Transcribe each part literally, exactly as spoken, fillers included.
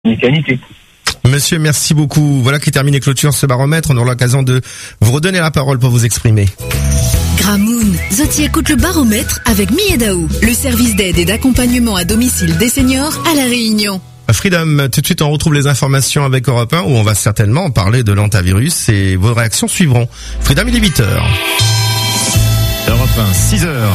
mécanité. Monsieur, merci beaucoup. Voilà qui termine et clôture ce baromètre. On aura l'occasion de vous redonner la parole pour vous exprimer. Gramoun, Zoti écoute le baromètre avec Miedao, le service d'aide et d'accompagnement à domicile des seniors à La Réunion. Freedom, tout de suite on retrouve les informations avec Europe un où on va certainement parler de l'hantavirus et vos réactions suivront. Freedom, il est huit heures. Europe un, six heures.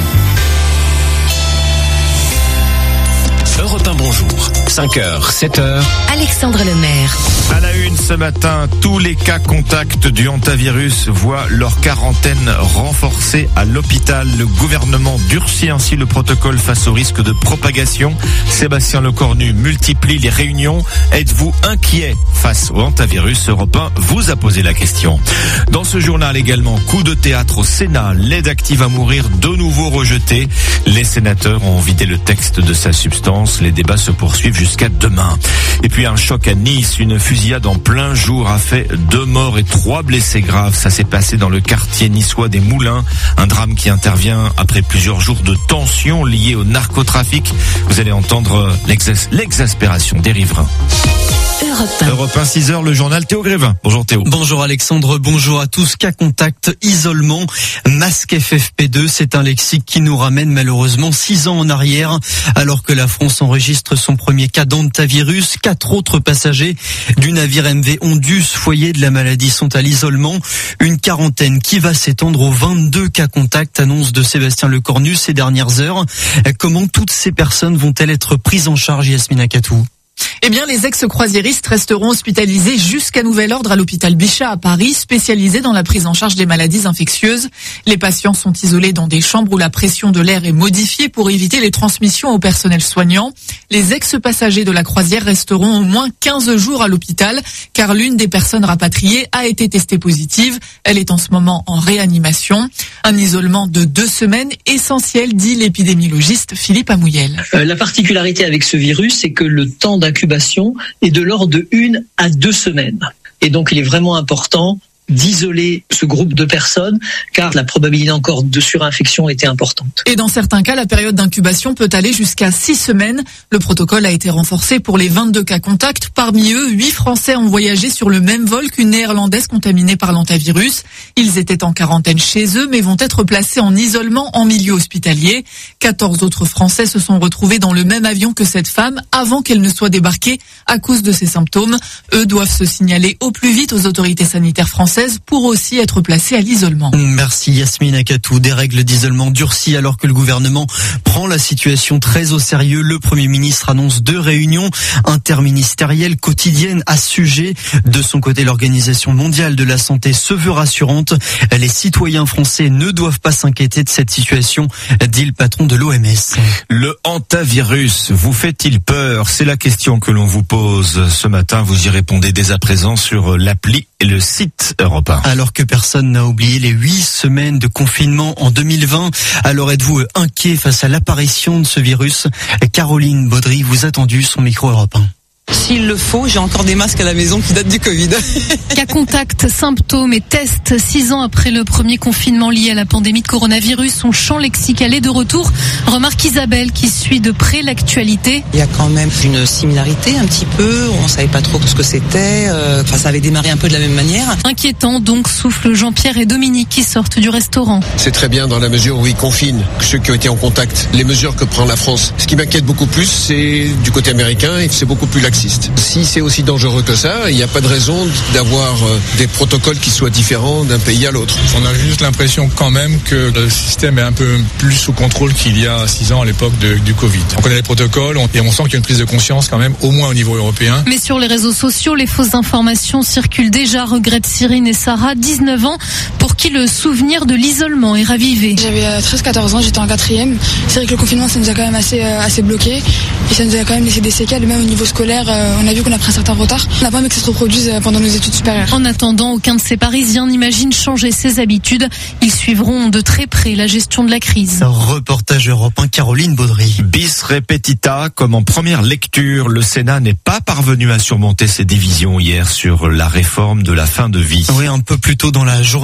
Europe un, bonjour. cinq heures, sept heures. Alexandre Lemaire. À la une ce matin, tous les cas contacts du hantavirus voient leur quarantaine renforcée à l'hôpital. Le gouvernement durcit ainsi le protocole face au risque de propagation. Sébastien Lecornu multiplie les réunions. Êtes-vous inquiet face au hantavirus? Europe un vous a posé la question. Dans ce journal également, coup de théâtre au Sénat. L'aide active à mourir de nouveau rejetée. Les sénateurs ont vidé le texte de sa substance. Les débats se poursuivent jusqu'à demain. Et puis un choc à Nice, une fusillade en plein jour a fait deux morts et trois blessés graves. Ça s'est passé dans le quartier niçois des Moulins. Un drame qui intervient après plusieurs jours de tensions liées au narcotrafic. Vous allez entendre l'exas- l'exaspération des riverains. Europe un. Europe un, six heures, le journal Théo Grévin. Bonjour Théo. Bonjour Alexandre, bonjour à tous. Cas contact, isolement, masque F F P deux, c'est un lexique qui nous ramène malheureusement six ans en arrière. Alors que la France enregistre son premier cas d'hantavirus, quatre autres passagers du navire M V Ondus, foyer de la maladie, sont à l'isolement. Une quarantaine qui va s'étendre aux vingt-deux cas contacts, annonce de Sébastien Lecornu ces dernières heures. Comment toutes ces personnes vont-elles être prises en charge, Yasmine Akatou? Eh bien, les ex-croisiéristes resteront hospitalisés jusqu'à nouvel ordre à l'hôpital Bichat à Paris, spécialisé dans la prise en charge des maladies infectieuses. Les patients sont isolés dans des chambres où la pression de l'air est modifiée pour éviter les transmissions au personnel soignant. Les ex-passagers de la croisière resteront au moins quinze jours à l'hôpital, car l'une des personnes rapatriées a été testée positive. Elle est en ce moment en réanimation. Un isolement de deux semaines essentiel, dit l'épidémiologiste Philippe Amouyel. Euh, la particularité avec ce virus, c'est que le temps d'incubation est de l'ordre de une à deux semaines. Et donc, il est vraiment important d'isoler ce groupe de personnes, car la probabilité encore de surinfection était importante. Et dans certains cas, la période d'incubation peut aller jusqu'à six semaines. Le protocole a été renforcé pour les vingt-deux cas contacts. Parmi eux, huit Français ont voyagé sur le même vol qu'une Néerlandaise contaminée par l'hantavirus. Ils étaient en quarantaine chez eux, mais vont être placés en isolement en milieu hospitalier. quatorze autres Français se sont retrouvés dans le même avion que cette femme avant qu'elle ne soit débarquée à cause de ses symptômes. Eux doivent se signaler au plus vite aux autorités sanitaires françaises pour aussi être placés à l'isolement. Merci Yasmine Akatou. Des règles d'isolement durcies alors que le gouvernement prend la situation très au sérieux. Le Premier ministre annonce deux réunions interministérielles quotidiennes à ce sujet. De son côté, l'Organisation mondiale de la santé se veut rassurante. Les citoyens français ne doivent pas s'inquiéter de cette situation, dit le patron de l'O M S. Le hantavirus vous fait-il peur? C'est la question que l'on vous pose ce matin. Vous y répondez dès à présent sur l'appli et le site Europe un. Alors que personne n'a oublié les huit semaines de confinement en deux mille vingt, alors êtes-vous inquiet face à l'apparition de ce virus? Caroline Baudry vous a tendu son micro Europe un. S'il le faut, j'ai encore des masques à la maison qui datent du Covid. Cas contact, symptômes et tests. Six ans après le premier confinement lié à la pandémie de coronavirus, son champ lexical est de retour. Remarque Isabelle qui suit de près l'actualité. Il y a quand même une similarité un petit peu. On savait pas trop ce que c'était. Enfin, ça avait démarré un peu de la même manière. Inquiétant donc, souffle Jean-Pierre et Dominique qui sortent du restaurant. C'est très bien dans la mesure où ils confinent ceux qui ont été en contact. Les mesures que prend la France. Ce qui m'inquiète beaucoup plus, c'est du côté américain et c'est beaucoup plus laxiste. Si c'est aussi dangereux que ça, il n'y a pas de raison d'avoir des protocoles qui soient différents d'un pays à l'autre. On a juste l'impression quand même que le système est un peu plus sous contrôle qu'il y a six ans à l'époque de, du Covid. On connaît les protocoles et on sent qu'il y a une prise de conscience quand même, au moins au niveau européen. Mais sur les réseaux sociaux, les fausses informations circulent déjà, regrettent Cyrine et Sarah, dix-neuf ans, pour qui le souvenir de l'isolement est ravivé. J'avais treize quatorze ans, j'étais en quatrième. C'est vrai que le confinement, ça nous a quand même assez, assez bloqué. Et ça nous a quand même laissé des séquelles, même au niveau scolaire. Euh, on a vu qu'on a pris un certain retard. On n'a pas aimé que ça se reproduise pendant nos études supérieures. En attendant, aucun de ces Parisiens n'imagine changer ses habitudes. Ils suivront de très près la gestion de la crise. Reportage Europe un, Caroline Baudry. Bis repetita, comme en première lecture, le Sénat n'est pas parvenu à surmonter ses divisions hier sur la réforme de la fin de vie. Oui, un peu plus tôt dans la journée, les sénateurs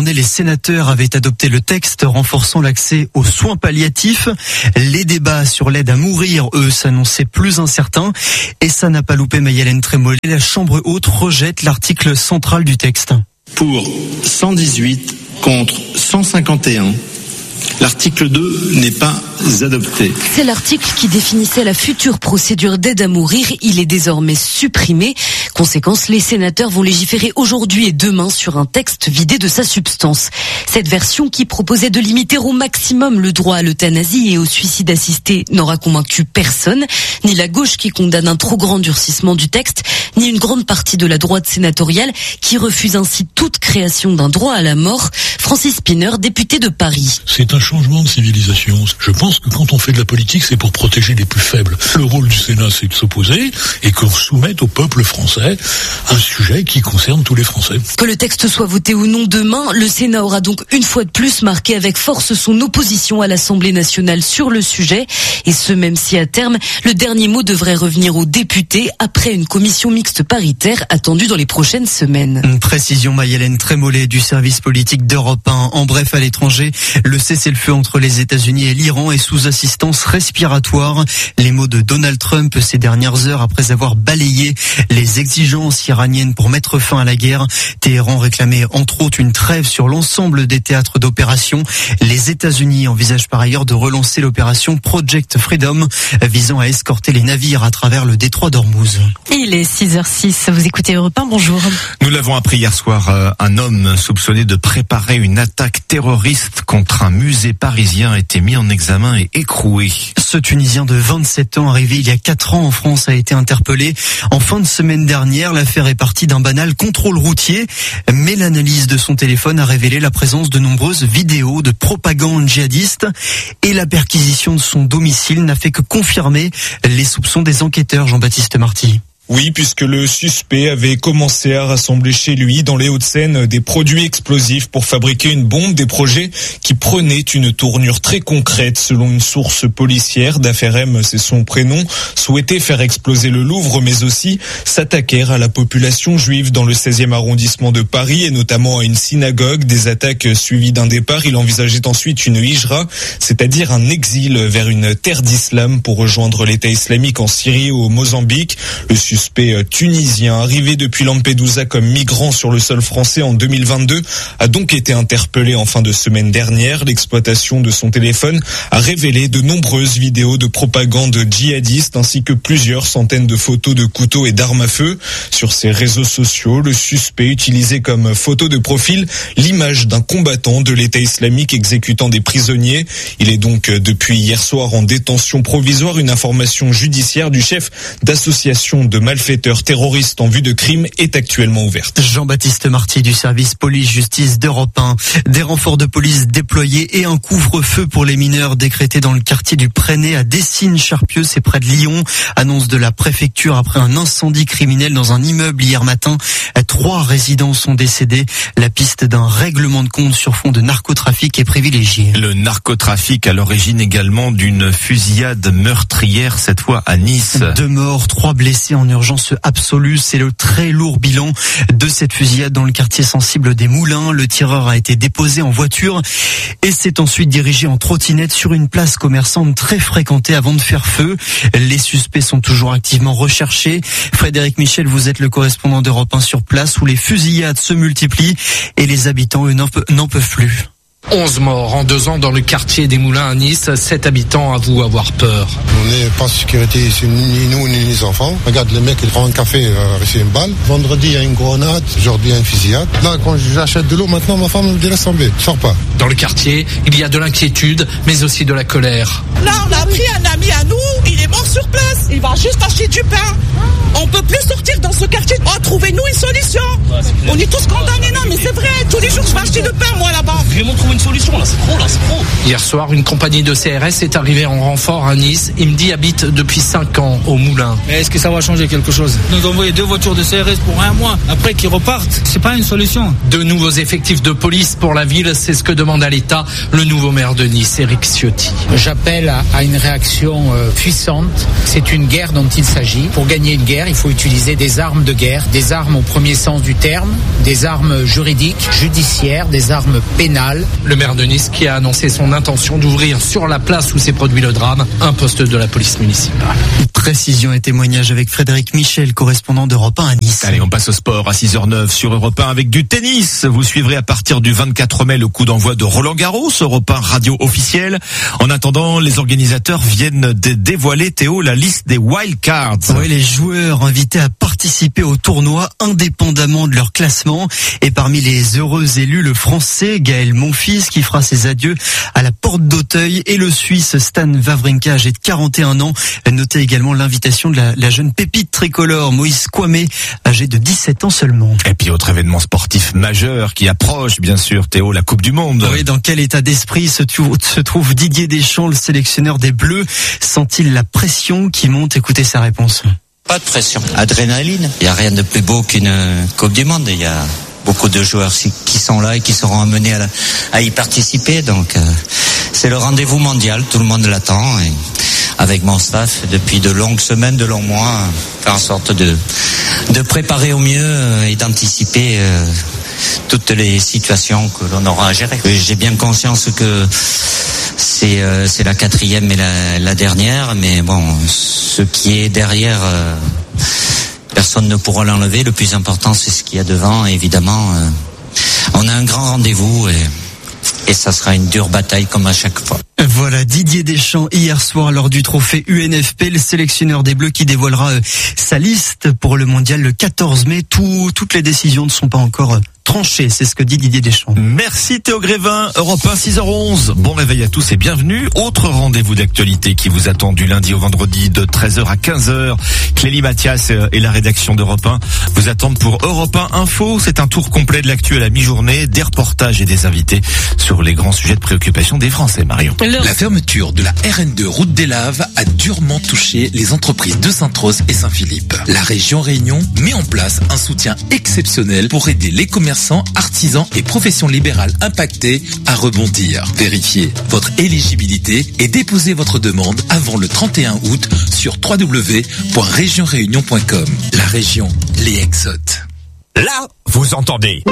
sénateurs avaient adopté le texte renforçant l'accès aux soins palliatifs. Les débats sur l'aide à mourir, eux, s'annonçaient plus incertains. Et ça n'a pas loupé Mayalène Trémollet. La Chambre haute rejette l'article central du texte. Pour cent dix-huit contre cent cinquante et un. L'article deux n'est pas adopté. C'est l'article qui définissait la future procédure d'aide à mourir. Il est désormais supprimé. Conséquence, les sénateurs vont légiférer aujourd'hui et demain sur un texte vidé de sa substance. Cette version qui proposait de limiter au maximum le droit à l'euthanasie et au suicide assisté n'aura convaincu personne. Ni la gauche qui condamne un trop grand durcissement du texte, ni une grande partie de la droite sénatoriale qui refuse ainsi toute création d'un droit à la mort. Francis Spinner, député de Paris. C'est un changement de civilisation. Je pense que quand on fait de la politique, c'est pour protéger les plus faibles. Le rôle du Sénat, c'est de s'opposer et qu'on soumette au peuple français un sujet qui concerne tous les Français. Que le texte soit voté ou non demain, le Sénat aura donc une fois de plus marqué avec force son opposition à l'Assemblée nationale sur le sujet. Et ce, même si à terme, le dernier mot devrait revenir aux députés après une commission mixte paritaire attendue dans les prochaines semaines. Une précision, Mayalène Trémollet du service politique d'Europe un. En bref, à l'étranger, le cessez-le-feu entre les États-Unis et l'Iran est sous assistance respiratoire. Les mots de Donald Trump ces dernières heures après avoir balayé les exigences iraniennes pour mettre fin à la guerre. Téhéran réclamait entre autres une trêve sur l'ensemble des théâtres d'opération. Les États-Unis envisagent par ailleurs de relancer l'opération Project Freedom visant à escorter les navires à travers le détroit d'Ormuz. Il est six heures six, vous écoutez Europe un, bonjour. Nous l'avons appris hier soir, un homme soupçonné de préparer une attaque terroriste contre un musée parisien a été mis en examen et écroué. Ce Tunisien de vingt-sept ans arrivé il y a quatre ans en France a été interpellé. En fin de semaine dernière, l'affaire est partie d'un banal contrôle routier, mais l'analyse de son téléphone a révélé la présence de nombreuses vidéos de propagande djihadiste et la perquisition de son domicile n'a fait que confirmer les soupçons des enquêteurs. Jean-Baptiste Marty. Oui, puisque le suspect avait commencé à rassembler chez lui, dans les Hauts-de-Seine, des produits explosifs pour fabriquer une bombe, des projets qui prenaient une tournure très concrète. Selon une source policière, d'Affaires M, c'est son prénom, souhaitait faire exploser le Louvre, mais aussi s'attaquer à la population juive dans le seizième arrondissement de Paris, et notamment à une synagogue. Des attaques suivies d'un départ. Il envisageait ensuite une hijra, c'est-à-dire un exil vers une terre d'islam pour rejoindre l'État islamique en Syrie ou au Mozambique. Le suspect tunisien arrivé depuis Lampedusa comme migrant sur le sol français en deux mille vingt-deux a donc été interpellé en fin de semaine dernière. L'exploitation de son téléphone a révélé de nombreuses vidéos de propagande djihadiste ainsi que plusieurs centaines de photos de couteaux et d'armes à feu. Sur ses réseaux sociaux, le suspect utilisait comme photo de profil l'image d'un combattant de l'État islamique exécutant des prisonniers. Il est donc depuis hier soir en détention provisoire. Une information judiciaire du chef d'association de malfaiteurs terroristes en vue de crimes est actuellement ouverte. Jean-Baptiste Marty du service police-justice d'Europe un. Des renforts de police déployés et un couvre-feu pour les mineurs décrété dans le quartier du Préné à Dessines-Charpieu, c'est près de Lyon. Annonce de la préfecture après un incendie criminel dans un immeuble hier matin. Trois résidents sont décédés. La piste d'un règlement de compte sur fond de narcotrafic est privilégiée. Le narcotrafic à l'origine également d'une fusillade meurtrière, cette fois à Nice. Deux morts, trois blessés en urgence absolue. C'est le très lourd bilan de cette fusillade dans le quartier sensible des Moulins. Le tireur a été déposé en voiture et s'est ensuite dirigé en trottinette sur une place commerçante très fréquentée avant de faire feu. Les suspects sont toujours activement recherchés. Frédéric Michel, vous êtes le correspondant d'Europe un sur place où les fusillades se multiplient et les habitants, eux, n'en peuvent plus. onze morts en deux ans dans le quartier des Moulins à Nice. sept habitants avouent avoir peur. On n'est pas en sécurité ici, ni nous ni les enfants. Regarde, le mec, il prend un café, il a reçu une balle. Vendredi, il y a une grenade. Aujourd'hui, il y a une fusillade. Là, quand j'achète de l'eau, maintenant, ma femme me dit laisse tomber, sors pas. Dans le quartier, il y a de l'inquiétude, mais aussi de la colère. Là, on a pris un ami à nous, il est mort sur place. Il va juste acheter du pain. On peut plus sortir dans ce quartier. Oh, trouvez-nous une solution. Ouais, on est tous condamnés, non, mais c'est vrai. Tous les jours, je vais acheter du pain, moi, là-bas. Vraiment trouver une solution, là, c'est trop, là, c'est trop. Hier soir, une compagnie de C R S est arrivée en renfort à Nice. Imdi habite depuis cinq ans au Moulin. Mais est-ce que ça va changer quelque chose? Nous envoyer deux voitures de C R S pour un mois, après qu'ils repartent, c'est pas une solution. De nouveaux effectifs de police pour la ville, c'est ce que demande à l'État le nouveau maire de Nice, Éric Ciotti. J'appelle à, à une réaction euh, puissante. C'est une guerre dont il s'agit. Pour gagner une guerre, il faut utiliser des armes de de guerre, des armes au premier sens du terme, des armes juridiques, judiciaires, des armes pénales. Le maire de Nice qui a annoncé son intention d'ouvrir sur la place où s'est produit le drame un poste de la police municipale. Précision et témoignage avec Frédéric Michel, correspondant d'Europe un à Nice. Allez, on passe au sport à six heures neuf sur Europe un avec du tennis. Vous suivrez à partir du vingt-quatre mai le coup d'envoi de Roland Garros, Europe un radio officielle. En attendant, les organisateurs viennent de dévoiler, Théo, la liste des wild cards. Oui, les joueurs invités à participer au tournoi indépendamment de leur classement. Et parmi les heureux élus, le Français Gaël Monfils qui fera ses adieux à la porte d'Auteuil et le Suisse Stan Wawrinka, âgé de quarante et un ans. Notez également l'invitation de la, la jeune pépite tricolore Moïse Kouamé, âgé de dix-sept ans seulement. Et puis autre événement sportif majeur qui approche, bien sûr, Théo, la Coupe du Monde. Oui, dans quel état d'esprit se, se trouve Didier Deschamps, le sélectionneur des Bleus? Sent-il la pression qui monte? Écoutez sa réponse. Pas de pression, adrénaline. Il n'y a rien de plus beau qu'une Coupe du Monde. Il y a beaucoup de joueurs qui sont là et qui seront amenés à, la, à y participer. Donc euh, c'est le rendez-vous mondial, tout le monde l'attend. Et avec mon staff, depuis de longues semaines, de longs mois, faire en sorte de, de préparer au mieux et d'anticiper euh, toutes les situations que l'on aura à gérer. J'ai bien conscience que c'est, euh, c'est la quatrième et la, la dernière, mais bon, ce qui est derrière, euh, personne ne pourra l'enlever. Le plus important, c'est ce qu'il y a devant. Et évidemment, euh, on a un grand rendez-vous et, et ça sera une dure bataille comme à chaque fois. Voilà Didier Deschamps hier soir lors du trophée U N F P, le sélectionneur des Bleus qui dévoilera euh, sa liste pour le mondial le quatorze mai. Tout, toutes les décisions ne sont pas encore euh, tranchées, c'est ce que dit Didier Deschamps. Merci Théo Grévin, Europe un, six heures onze. Bon réveil à tous et bienvenue. Autre rendez-vous d'actualité qui vous attend du lundi au vendredi de treize heures à quinze heures. Clélie Mathias et la rédaction d'Europe un vous attendent pour Europe un Info. C'est un tour complet de l'actu à la mi-journée, des reportages et des invités sur les grands sujets de préoccupation des Français. Marion. La fermeture de la R N deux route des Laves a durement touché les entreprises de Sainte-Rose et Saint-Philippe. La région Réunion met en place un soutien exceptionnel pour aider les commerçants, artisans et professions libérales impactés à rebondir. Vérifiez votre éligibilité et déposez votre demande avant le trente et un août sur w w w point région réunion point com. La région, les exotes. Là, vous entendez.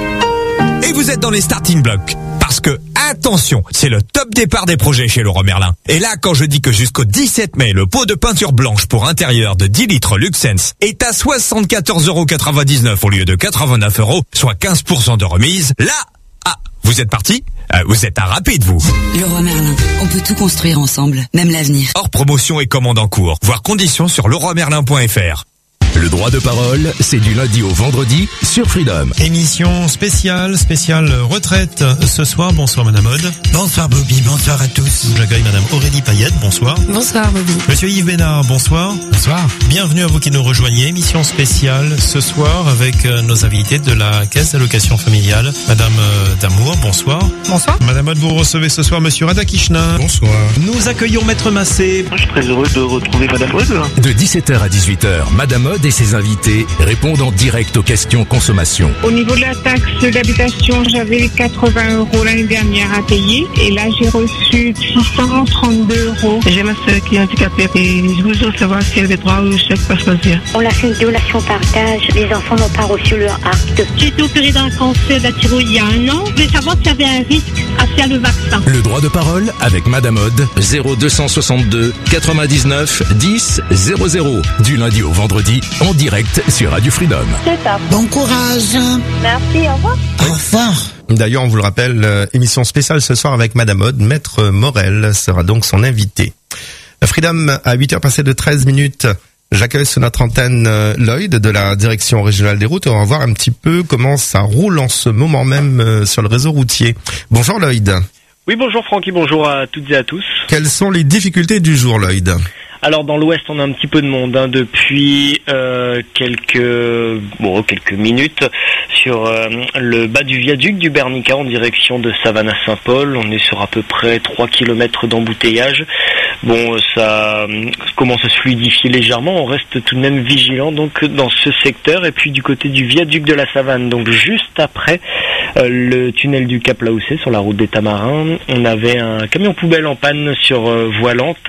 Et vous êtes dans les starting blocks. Parce que, attention, c'est le top départ des projets chez Leroy Merlin. Et là, quand je dis que jusqu'au dix-sept mai, le pot de peinture blanche pour intérieur de dix litres Luxense est à soixante-quatorze euros quatre-vingt-dix-neuf au lieu de quatre-vingt-neuf euros, soit quinze pour cent de remise, là, ah, vous êtes parti? euh, Vous êtes un rapide, vous. Leroy Merlin, on peut tout construire ensemble, même l'avenir. Hors promotion et commande en cours. Voir conditions sur leroy merlin point f r. Le droit de parole, c'est du lundi au vendredi sur Freedom. Émission spéciale, spéciale retraite ce soir. Bonsoir Madame Aude. Bonsoir Bobby, bonsoir à tous. J'accueille Madame Aurélie Payette, bonsoir. Bonsoir Bobby. Monsieur Yves Bénard, bonsoir. Bonsoir. Bienvenue à vous qui nous rejoignez. Émission spéciale ce soir avec nos invités de la Caisse d'allocation familiale. Madame Damour, bonsoir. Bonsoir. Madame Aude, vous recevez ce soir Monsieur Radakishna. Bonsoir. Nous accueillons Maître Massé. Je suis très heureux de retrouver Madame Aude. De dix-sept heures à dix-huit heures, Madame Aude et ses invités répondent en direct aux questions consommation. Au niveau de la taxe d'habitation, j'avais quatre-vingts euros l'année dernière à payer et là j'ai reçu six cent trente-deux euros. J'ai ma soeur qui est handicapée et je voudrais savoir si elle a des droits au chèque pas choisir. On a fait une donation partage, les enfants n'ont pas reçu leur acte. J'ai été opérée d'un cancer de la thyroïde il y a un an. Je voulais savoir s'il y avait un risque à faire le vaccin. Le droit de parole avec Madame Aude, zéro deux cent soixante-deux quatre-vingt-dix-neuf dix zéro zéro. Du lundi au vendredi, en direct sur Radio Freedom. C'est ça. Bon courage. Merci, au revoir. Au revoir. D'ailleurs, on vous le rappelle, euh, émission spéciale ce soir avec Madame Aude. Maître Morel sera donc son invité. Freedom, à huit heures passées de treize minutes. J'accueille sur notre antenne euh, Lloyd de la Direction Régionale des Routes et on va voir un petit peu comment ça roule en ce moment même euh, sur le réseau routier. Bonjour Lloyd. Oui, bonjour Francky, bonjour à toutes et à tous. Quelles sont les difficultés du jour, Lloyd ? Alors dans l'ouest on a un petit peu de monde hein, depuis euh, quelques bon quelques minutes sur euh, le bas du viaduc du Bernica en direction de Savannah-Saint-Paul. On est sur à peu près trois kilomètres d'embouteillage. Bon, ça commence à se fluidifier légèrement. On reste tout de même vigilant donc dans ce secteur. Et puis du côté du viaduc de la Savane, donc juste après euh, le tunnel du Cap Laoussé sur la route des Tamarins, on avait un camion poubelle en panne sur euh, voie lente.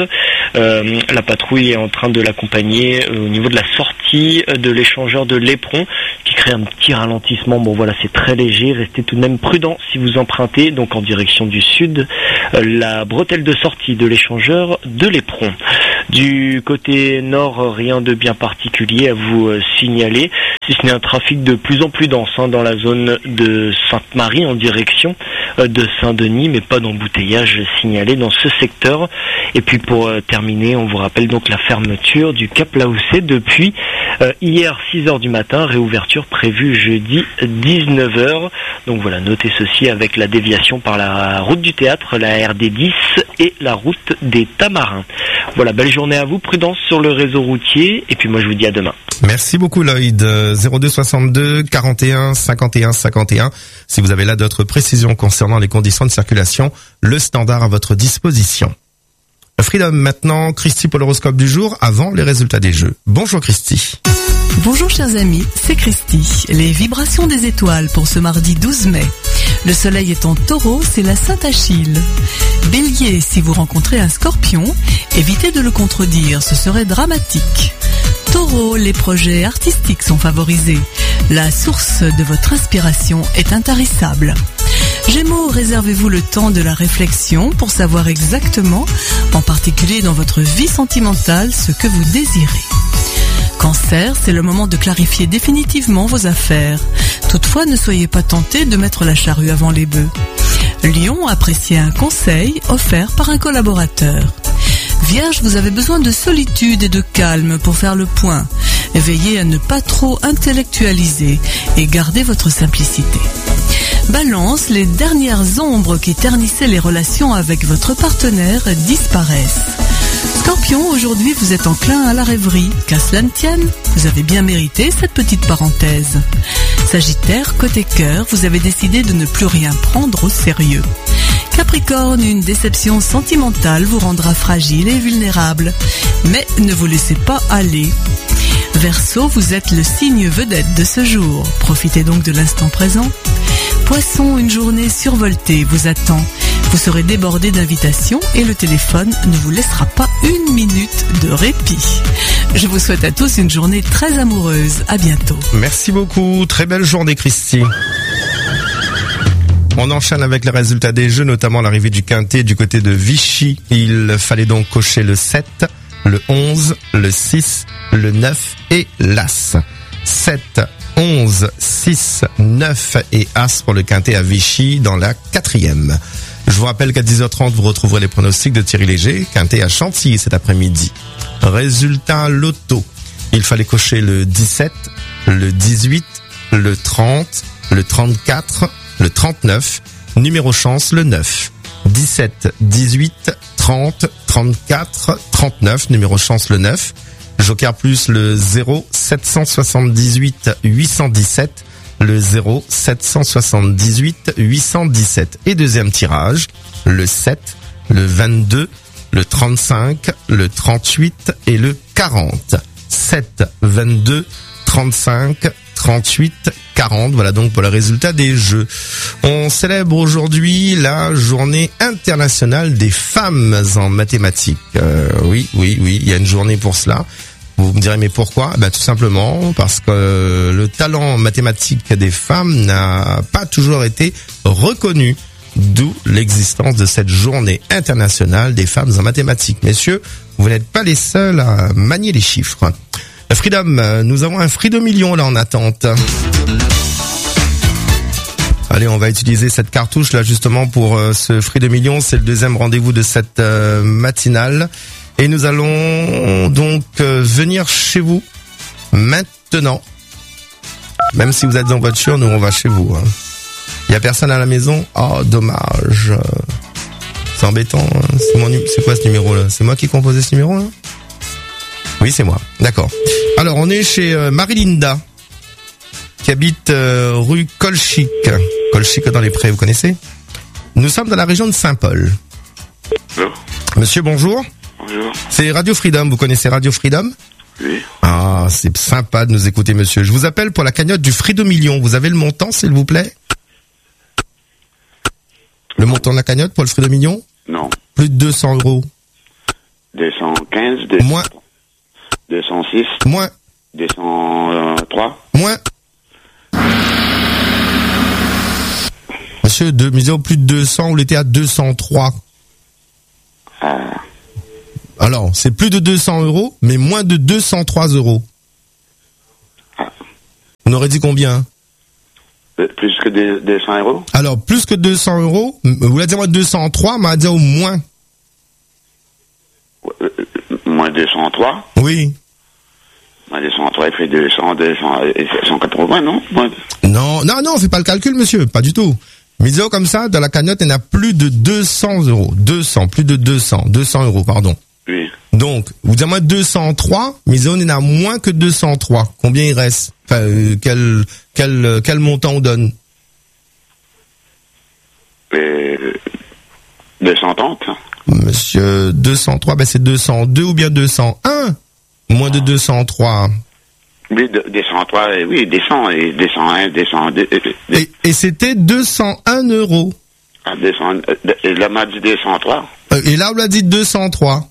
Euh, la patrouille est en train de l'accompagner euh, au niveau de la sortie de l'échangeur de l'Éperon, qui crée un petit ralentissement. Bon voilà, c'est très léger, restez tout de même prudent si vous empruntez, donc en direction du sud, euh, la bretelle de sortie de l'échangeur de l'Éperon. Du côté nord, rien de bien particulier à vous euh, signaler, si ce n'est un trafic de plus en plus dense hein, dans la zone de Sainte-Marie en direction euh, de Saint-Denis, mais pas d'embouteillage signalé dans ce secteur. Et puis pour euh, terminer, on vous rappelle donc la fermeture du Cap Laoussé depuis euh, hier six heures du matin, réouverture prévue jeudi dix-neuf heures. Donc voilà, notez ceci avec la déviation par la route du Théâtre, la R D dix et la route des Tamarins. Voilà, belle journée à vous, prudence sur le réseau routier, et puis moi je vous dis à demain. Merci beaucoup Lloyd. zéro deux soixante-deux quarante et un cinquante et un cinquante et un. Si vous avez là d'autres précisions concernant les conditions de circulation, le standard à votre disposition. Freedom maintenant, Christy pour l'horoscope du jour, avant les résultats des jeux. Bonjour Christy. Bonjour chers amis, c'est Christy. Les vibrations des étoiles pour ce mardi douze mai. Le soleil est en taureau, c'est la Sainte Achille. Bélier, si vous rencontrez un scorpion, évitez de le contredire, ce serait dramatique. Taureau, les projets artistiques sont favorisés. La source de votre inspiration est intarissable. Gémeaux, réservez-vous le temps de la réflexion pour savoir exactement, en particulier dans votre vie sentimentale, ce que vous désirez. Cancer, c'est le moment de clarifier définitivement vos affaires. Toutefois, ne soyez pas tenté de mettre la charrue avant les bœufs. Lion, appréciez un conseil offert par un collaborateur. Vierge, vous avez besoin de solitude et de calme pour faire le point. Veillez à ne pas trop intellectualiser et gardez votre simplicité. Balance, les dernières ombres qui ternissaient les relations avec votre partenaire disparaissent. Scorpion, aujourd'hui vous êtes enclin à la rêverie. Qu'à cela ne tienne, vous avez bien mérité cette petite parenthèse. Sagittaire, côté cœur, vous avez décidé de ne plus rien prendre au sérieux. Capricorne, une déception sentimentale vous rendra fragile et vulnérable. Mais ne vous laissez pas aller. Verseau, vous êtes le signe vedette de ce jour. Profitez donc de l'instant présent. Poisson, une journée survoltée vous attend. Vous serez débordé d'invitations et le téléphone ne vous laissera pas une minute de répit. Je vous souhaite à tous une journée très amoureuse. À bientôt. Merci beaucoup. Très belle journée, Christy. On enchaîne avec les résultats des jeux, notamment l'arrivée du quintet du côté de Vichy. Il fallait donc cocher le sept, le onze, le six, le neuf et l'As. sept, onze, six, neuf et As pour le quintet à Vichy dans la quatrième. Je vous rappelle qu'à dix heures trente, vous retrouverez les pronostics de Thierry Léger, quintet à Chantilly cet après-midi. Résultat loto. Il fallait cocher le dix-sept, le dix-huit, le trente, le trente-quatre, le trente-neuf, numéro chance le neuf. dix-sept, dix-huit, trente, trente-quatre, trente-neuf, numéro chance le neuf. Joker plus le zéro sept cent soixante-dix-huit huit cent dix-sept, le zéro sept cent soixante-dix-huit huit cent dix-sept. Et deuxième tirage, le sept, le vingt-deux, le trente-cinq, le trente-huit et le quarante. sept, vingt-deux, trente-cinq, trente-huit, quarante. Voilà donc pour le résultat des jeux. On célèbre aujourd'hui la journée internationale des femmes en mathématiques. Euh, oui, oui, oui, il y a une journée pour cela. Vous me direz mais pourquoi ? Ben, tout simplement parce que le talent mathématique des femmes n'a pas toujours été reconnu. D'où l'existence de cette journée internationale des femmes en mathématiques. Messieurs, vous n'êtes pas les seuls à manier les chiffres. Freedom, nous avons un Freedom million là en attente. Allez, on va utiliser cette cartouche là justement pour euh, ce Freedom million. C'est le deuxième rendez-vous de cette euh, matinale. Et nous allons donc euh, venir chez vous maintenant. Même si vous êtes en voiture, nous on va chez vous. Hein. Il y a personne à la maison. Oh, dommage. C'est embêtant. Hein. C'est mon, c'est quoi ce numéro là ? C'est moi qui ai composé ce numéro là ? Oui, c'est moi. D'accord. Alors, on est chez euh, Marie-Linda, qui habite euh, rue Colchic. Colchic dans les Prés, vous connaissez ? Nous sommes dans la région de Saint-Paul. Allô ? Monsieur, bonjour. Bonjour. C'est Radio Freedom. Vous connaissez Radio Freedom ? Oui. Ah, c'est sympa de nous écouter, monsieur. Je vous appelle pour la cagnotte du Freedom million. Vous avez le montant, s'il vous plaît ? Le montant de la cagnotte pour le Freedom million ? Non. Plus de deux cents euros. deux cent quinze, deux cents, Moins. deux cent six, Moins. deux cent trois. Moins. Monsieur, de, misez au plus de deux cents, vous l'étiez à deux cent trois. Ah. Alors, c'est plus de deux cents euros, mais moins de deux cent trois euros. Ah. On aurait dit combien? Euh, Plus que deux- 200 euros? Alors, plus que deux cents euros, m- vous l'avez dit moi deux cent trois, mais on va dire au moins. Euh, euh, moins deux cent trois? Oui. Moins deux cent trois, il fait deux cents, deux cents, et cent quatre-vingts, non? Moins- Non, non, non, on fait pas le calcul, monsieur, pas du tout. Misez comme ça, dans la cagnotte, il y en a plus de deux cents euros. deux cents, plus de deux cents, deux cents euros, pardon. Oui. Donc, vous dites moi deux cent trois, misez on en a moins que deux cent trois. Combien il reste? Enfin, euh, quel, quel, euh, quel montant on donne? Euh, deux cent trente? Monsieur, deux cent trois, ben c'est deux cent deux ou bien deux cent un? Moins de deux cent trois. Oui, de- deux cent trois, euh, oui, deux cents, et deux cent un, deux cent deux. euh, euh, Et, et c'était deux cent un euros. ah, deux cents, euh, euh, là, m'a dit deux cent trois. Euh, Et là, on l'a dit deux cent trois.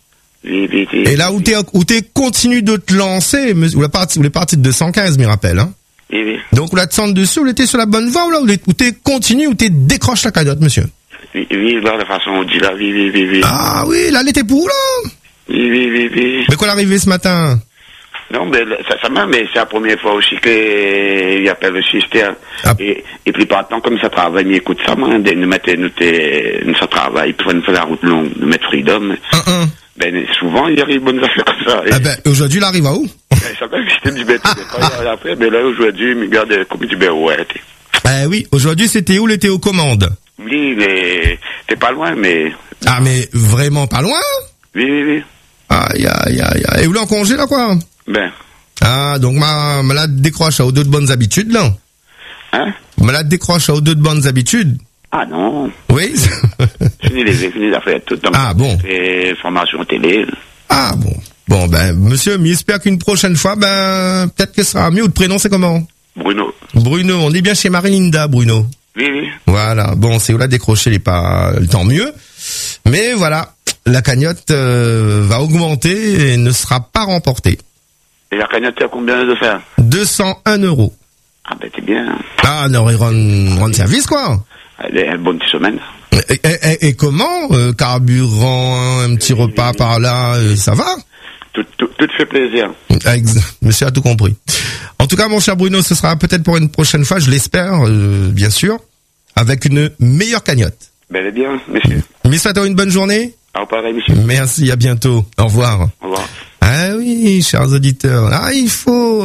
Oui, oui, oui. Et là où t'es, où t'es continue de te lancer, monsieur, vous l'avez parti, vous l'avez parti de deux cent quinze, me rappelle, hein. Oui, oui. Donc, vous la descendre dessus, vous était sur la bonne voie, ou là, où l'es- où t'es continue, où t'es décroche la cagnotte, monsieur. Oui, oui, là, de façon, on dit là, oui, oui, oui, oui. Ah oui, là, elle était pour, là. Oui, oui, oui, oui. Mais quoi l'arrivée ce matin? Non, mais là, ça, ça m'a, mais c'est la première fois aussi que il appelle le système. Ah. Et, et puis, par temps, comme ça travaille, mais écoute ça, moi, de nous mettre, nous, t'es- nous, ça travaille, puis nous faire la route longue, nous mettre freedom. Un, un. Ben, souvent, il y a des bonnes affaires comme ça. Et, Ah ben, aujourd'hui, il arrive à où? ben, ça va, j'étais du bête, après, mais là, aujourd'hui, il me garde comme du ben, ouais, t'es- Eh oui, aujourd'hui, c'était où l'été aux commandes? oui, mais, t'es pas loin, mais, Ah, mais vraiment pas loin? oui, oui, oui. Aïe, aïe, aïe, aïe. Et vous l'en congé, là, quoi? Ben, Ah, donc, ma, malade décroche à aux deux de bonnes habitudes, là. hein? Malade décroche à aux deux de bonnes habitudes. Ah non, Oui? fini les, fini les affaires, tout dans Ah, bon. et formation télé. Ah, bon. Bon, ben, monsieur, mais j'espère qu'une prochaine fois, ben, peut-être que ce sera mieux. Votre prénom, c'est comment? Bruno. Bruno. On est bien chez Marie-Linda, Bruno. Oui, oui. Voilà. Bon, c'est où la décrocher, les pas, tant mieux. Mais voilà. La cagnotte, euh, va augmenter et ne sera pas remportée. Et la cagnotte, tu as combien de faire? deux cent un euros. Ah ben, t'es bien. Ah, non, il rend, rend service, quoi. Elle est une bonne petite semaine. Et, et- et- et comment? Euh, carburant, un petit repas par là, euh, ça va? Tout, tout, tout fait plaisir. Ex- Monsieur a tout compris. En tout cas, mon cher Bruno, ce sera peut-être pour une prochaine fois, je l'espère, euh, bien sûr, avec une meilleure cagnotte. Bel et bien, monsieur. Mais souhaitons une bonne journée. Au revoir, monsieur. Merci, à bientôt. Au revoir. Au revoir. Ah oui, chers auditeurs. Ah, il faut,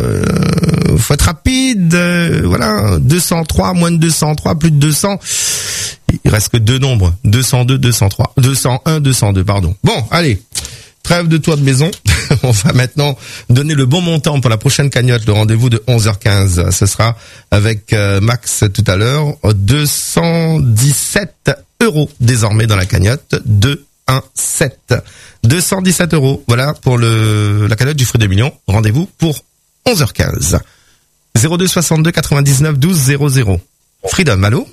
euh, faut être rapide. euh, voilà, deux cent trois, moins de deux cent trois, plus de deux cents. Il reste que deux nombres. deux cent deux, deux cent trois. deux cent un, deux cent deux, pardon. Bon, allez. Trêve de toit de maison. On va maintenant donner le bon montant pour la prochaine cagnotte. Le rendez-vous de onze heures quinze. Ce sera avec euh, Max tout à l'heure. deux cent dix-sept euros désormais dans la cagnotte. deux cent dix-sept. deux cent dix-sept euros. Voilà pour le la cagnotte du Fruit des Millions. Rendez-vous pour onze heures quinze. zéro deux soixante-deux quatre-vingt-dix-neuf douze zéro zéro. Freedom, allô?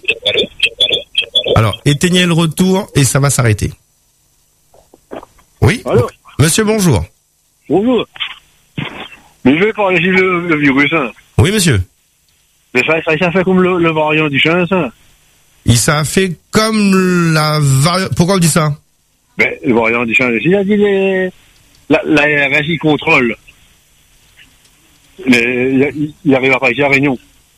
Alors, éteignez le retour et ça va s'arrêter. Oui? Allô? Monsieur, bonjour. Bonjour. Mais je vais parler sur le, le virus, hein. Oui, monsieur. Mais ça, ça, ça fait comme le, le variant du chien, ça. Il ça a fait comme la variante. Pourquoi on dit ça? Ben, le variant du chien, il a dit les, la, la R S, il contrôle. Mais il, il arrive à pas ici à Réunion.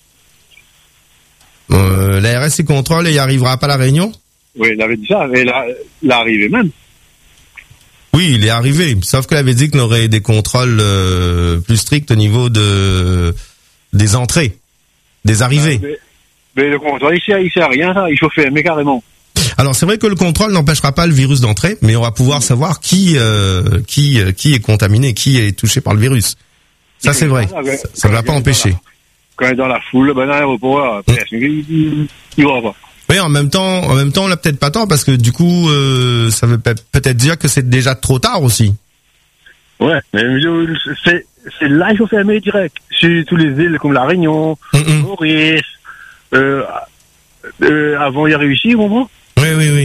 Euh, la R S, il contrôle et il arrivera pas à la réunion? Oui, il avait dit ça, mais il a, il a arrivé même. Oui, il est arrivé. Sauf qu'il avait dit qu'on aurait des contrôles euh, plus stricts au niveau de des entrées, des arrivées. Mais, mais le contrôle, il sait, il sait rien, ça. Il faut fermer carrément. Alors c'est vrai que le contrôle n'empêchera pas le virus d'entrer, mais on va pouvoir savoir qui euh, qui euh, qui est contaminé, qui est touché par le virus. Ça c'est vrai. Ça ne va pas empêcher. Quand il est dans la foule, ben dans l'aéroport, il, il, il voit pas. Oui, en même temps, en même temps, on l'a peut-être pas tant parce que du coup, euh, ça veut pe- peut-être dire que c'est déjà trop tard aussi. Ouais, mais c'est c'est là il faut fermer direct. Sur tous les îles comme la Réunion, Maurice, euh, euh, avant il y a réussi, au moment. Oui, oui, oui.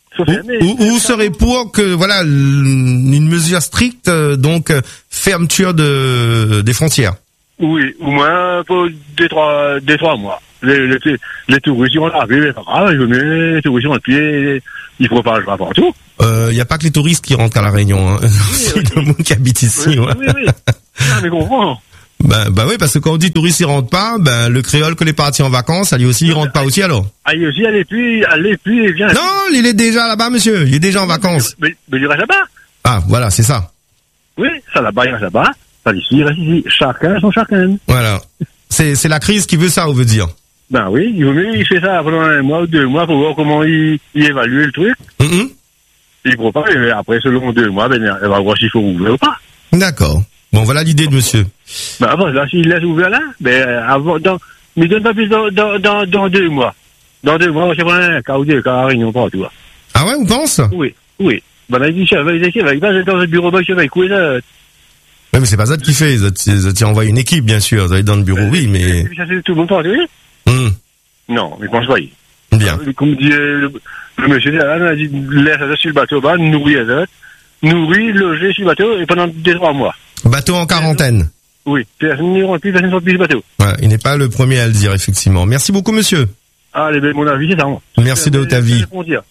Ou, ou, ou serait pour que voilà une mesure stricte, euh, donc euh, fermeture de des frontières. Oui, au moins pour deux trois deux trois mois. Les, les, les touristes ils vont arriver, ah, je mets les touristes sur le pied, ils propagent pas partout. Il euh, y a pas que les touristes qui rentrent à la Réunion, hein. C'est oui, le monde qui habite ici. Oui, ouais. oui, oui. Ah, mais comprends. Ben, bah oui, parce que quand on dit touristes, ils rentrent pas, ben, le créole que les partis en vacances, lui aussi, il rentre pas aussi, alors. Ah, lui aussi, allez, puis, allez, puis, il vient. Non, il est déjà là-bas, monsieur. Il est déjà en vacances. Mais, mais il reste là-bas. Ah, voilà, c'est ça. Oui, ça là-bas, il reste là-bas. Ça ici, il reste ici. Chacun son chacun. Voilà. C'est, c'est la crise qui veut ça, on veut dire. Ben oui, il vaut mieux, il fait ça pendant un mois ou deux mois pour voir comment il, il évalue le truc. Mm-hmm. Il propage, et après, selon deux mois, ben, il va voir s'il faut ouvrir ou pas. D'accord. Bon, voilà l'idée de monsieur. Ben avant, là, s'il laisse ouvert là, ben, avant, dans, mais donne pas plus dans, dans, dans, dans deux mois. Dans deux mois, je prends un cas ou deux, cas à Réunion, pas, tu vois. Ah ouais, vous pensez? Oui, oui. Ben, il dit, chef, il dit, chef, il va dans le bureau, ben, chef, il couille là. Oui, mais c'est pas ça qui fait. Ils envoient une équipe, bien sûr. Vous allez dans le bureau, oui, mais. Ça, c'est tout le monde, pas, oui? Hum. Non, mais pense pas. Bien. Comme dit, le, le monsieur, là, il a dit, laisse ça sur le bateau, ben, nourrir ça. Nourrir, loger sur le bateau, et pendant deux, trois mois. Bateau en quarantaine. Oui, personne n'y rentre plus, personne ne sort plus du bateau. Ouais, il n'est pas le premier à le dire, effectivement. Merci beaucoup, monsieur. Allez, ben, mon avis, c'est ça. Moi. Merci de votre avis.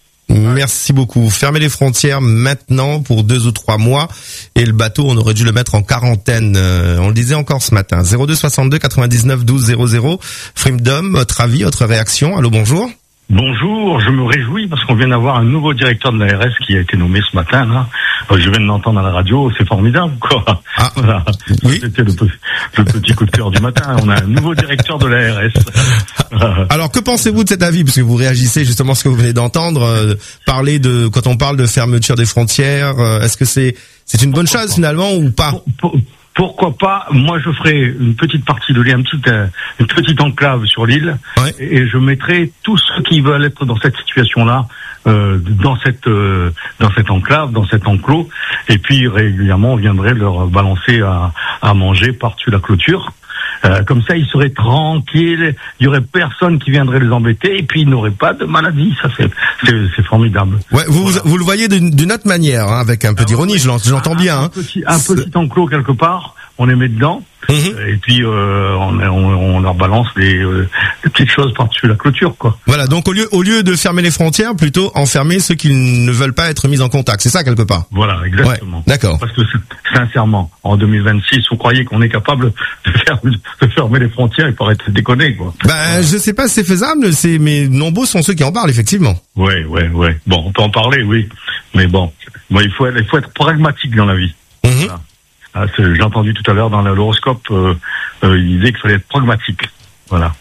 Merci beaucoup. Fermez les frontières maintenant pour deux ou trois mois. Et le bateau, on aurait dû le mettre en quarantaine. Euh, on le disait encore ce matin. zéro deux soixante-deux quatre-vingt-dix-neuf douze zéro zéro. Freedom, votre avis, votre réaction. Allô, bonjour. Bonjour, je me réjouis parce qu'on vient d'avoir un nouveau directeur de l'A R S qui a été nommé ce matin, là. Je viens de l'entendre à la radio, c'est formidable, quoi. Ah, voilà. Oui. C'était le, le petit coup de cœur du matin. On a un nouveau directeur de l'A R S. Alors, que pensez-vous de cet avis? Parce que vous réagissez justement à ce que vous venez d'entendre, euh, parler de, quand on parle de fermeture des frontières, euh, est-ce que c'est, c'est une bonne Pourquoi chose pas finalement ou pas? pour, pour, Pourquoi pas? Moi, je ferai une petite partie de l'île, une petite, une petite enclave sur l'île, ouais. et je mettrai tous ceux qui veulent être dans cette situation-là, euh, dans cette, euh, dans cette enclave, dans cet enclos, et puis régulièrement, on viendrait leur balancer à, à manger par-dessus la clôture. Euh, comme ça, ils seraient tranquilles, il y aurait personne qui viendrait les embêter, et puis ils n'auraient pas de maladie. Ça, c'est, c'est, c'est formidable. Ouais, vous, voilà. vous, vous le voyez d'une, d'une autre manière, hein, avec un peu d'ironie, je l'entends bien. Un, hein. petit, un petit enclos quelque part, on les met dedans, mmh. et puis euh, on, on, on leur balance des, euh, des petites choses par-dessus la clôture, quoi. Voilà, donc au lieu, au lieu de fermer les frontières, plutôt enfermer ceux qui ne veulent pas être mis en contact. C'est ça, quelque part? Voilà, exactement. Ouais, d'accord. Parce que, sincèrement, en deux mille vingt-six, vous croyez qu'on est capable de, faire, de fermer les frontières? Il paraît être déconné, quoi. Ben, je sais pas si c'est faisable, c'est, mais nombreux sont ceux qui en parlent, effectivement. Ouais, ouais, ouais. Bon, on peut en parler, oui. Mais bon, bon il faut être, il faut être pragmatique dans la vie. Mmh. Voilà. Ah, j'ai entendu tout à l'heure dans l'horoscope, euh, euh, il disait qu'il fallait être pragmatique. Voilà.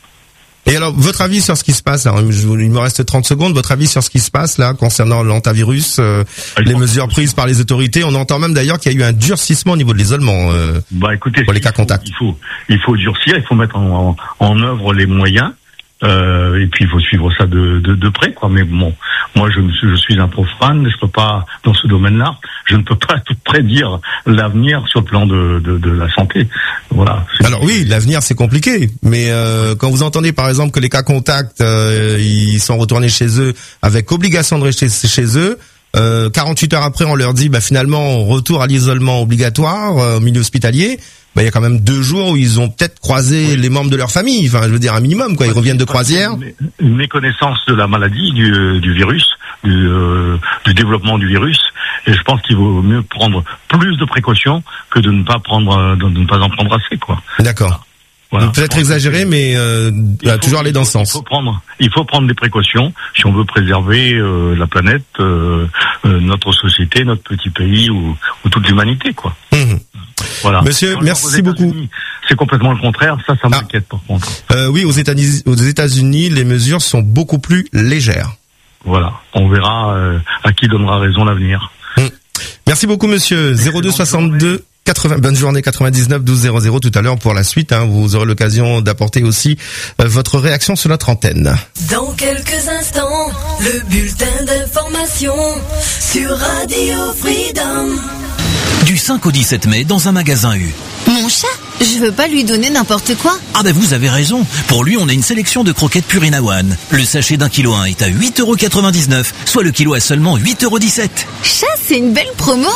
Et alors, votre avis sur ce qui se passe, là, il me reste trente secondes, votre avis sur ce qui se passe là concernant l'antivirus, euh, ah, les mesures prises par les autorités. On entend même d'ailleurs qu'il y a eu un durcissement au niveau de l'isolement euh, bah, écoutez, pour les cas faut, contacts. Il faut, il faut durcir, il faut mettre en, en, en œuvre les moyens. Euh, et puis il faut suivre ça de, de, de près, quoi. Mais bon, moi je, je suis un profane, je peux pas dans ce domaine-là, je ne peux pas tout prédire l'avenir sur le plan de, de, de la santé. Voilà. Alors oui, l'avenir c'est compliqué, mais euh, quand vous entendez par exemple que les cas contacts euh, ils sont retournés chez eux avec obligation de rester chez eux. Euh, quarante-huit heures après, on leur dit bah finalement retour à l'isolement obligatoire euh, au milieu hospitalier. Bah, il y a quand même deux jours où ils ont peut-être croisé oui. les membres de leur famille. Enfin, je veux dire un minimum, quoi. Ils reviennent de croisière. Une méconnaissance de la maladie, du, du virus, du, euh, du développement du virus. Et je pense qu'il vaut mieux prendre plus de précautions que de ne pas prendre, de ne pas en prendre assez, quoi. D'accord. Voilà. Peut-être exagéré, mais euh, faut, toujours aller dans ce sens. Il faut prendre, il faut prendre des précautions si on veut préserver euh, la planète, euh, euh, notre société, notre petit pays ou, ou toute l'humanité, quoi. Mmh. Voilà. Monsieur, merci beaucoup. C'est complètement le contraire. Ça, ça m'inquiète, ah. par contre. Euh, oui, aux États-Unis, aux États-Unis, les mesures sont beaucoup plus légères. Voilà. On verra euh, à qui donnera raison l'avenir. Mmh. Merci beaucoup, monsieur. zéro deux soixante-deux quatre-vingts, bonne journée, quatre-vingt-dix-neuf douze zéro zéro tout à l'heure pour la suite. Hein, vous aurez l'occasion d'apporter aussi euh, votre réaction sur notre antenne. Dans quelques instants, le bulletin d'information sur Radio Freedom. Du cinq au dix-sept mai, dans un magasin U. Mon chat Je veux pas lui donner n'importe quoi. Ah bah vous avez raison. Pour lui, on a une sélection de croquettes Purina One. Le sachet d'un kilo un est à huit euros quatre-vingt-dix-neuf, soit le kilo à seulement huit euros dix-sept. Chat, c'est une belle promo.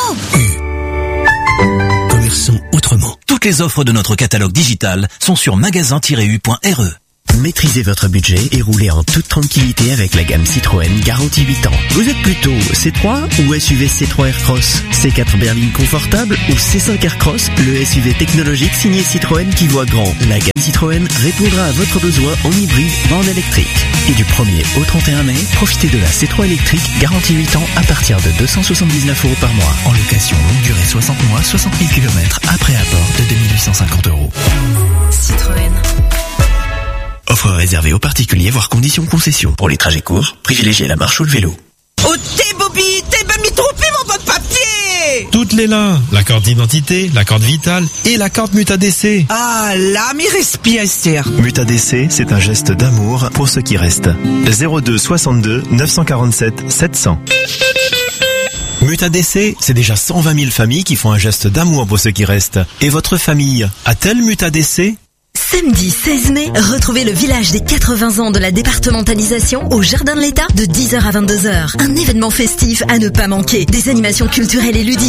Commerçons autrement. Toutes les offres de notre catalogue digital sont sur magasin tiret u point r e. Maîtrisez votre budget et roulez en toute tranquillité avec la gamme Citroën garantie huit ans. Vous êtes plutôt C trois ou S U V C trois Aircross, C quatre berline confortable ou C cinq Aircross, le S U V technologique signé Citroën qui voit grand. La gamme Citroën répondra à votre besoin en hybride ou en électrique. Et du premier au trente et un mai, profitez de la C trois électrique garantie huit ans à partir de deux cent soixante-dix-neuf euros par mois. En location longue durée soixante mois, soixante mille kilomètres après apport de deux mille huit cent cinquante euros. Citroën. Offre réservée aux particuliers, voire conditions concession. Pour les trajets courts, privilégiez la marche ou le vélo. Oh t'es Bobby, t'es pas mis trompé mon bon papier. Toutes les là, la carte d'identité, la carte vitale et la carte Muta-D C. Ah là, mi respire. Muta-D C, c'est un geste d'amour pour ceux qui restent. zéro deux soixante-deux neuf cent quarante-sept sept cents. Muta-D C, c'est déjà cent vingt mille familles qui font un geste d'amour pour ceux qui restent. Et votre famille a-t-elle Muta-D C ? Samedi seize mai, retrouvez le village des quatre-vingts ans de la départementalisation au Jardin de l'État de dix heures à vingt-deux heures. Un événement festif à ne pas manquer. Des animations culturelles et ludiques.